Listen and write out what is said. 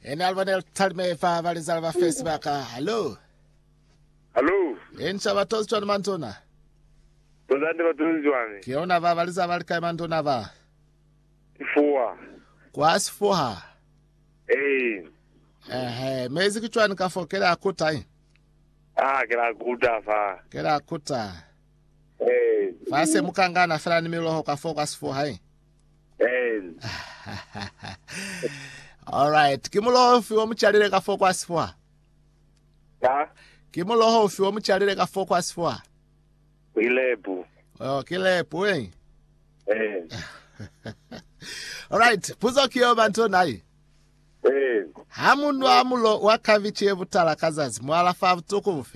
En alvanel talme fa valizalva Facebook. Hello. Hello. En shabatos chon mantona. Tozande batuzi wami. Kiona va valizalva kai mantona va. Four. Kwas foha. Mezi kichwani kafo kela akuta hii. Kela kuta fa. Kela akuta. Fase mukangana fela nimiloho kafo kwas foha hii. Alright, kimuloho fi omuchalire kafo kwas foha. Kimuloho fi omuchalire kafo kwas foha. Kilepu. Kilepu Alright, puzo kiyo mantona hii. Hamundu amulo wakavichi evutala kazazi mwala favu tukufu.